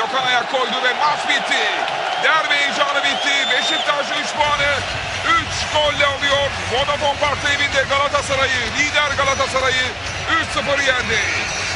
Hakan ayak koydu ve maç bitti. Derbi heyecanı bitti. Beşiktaş 3 puanı 3 golle alıyor. Vodafone Park'ta evinde Galatasaray'ı, lider Galatasaray'ı 3-0 yendi.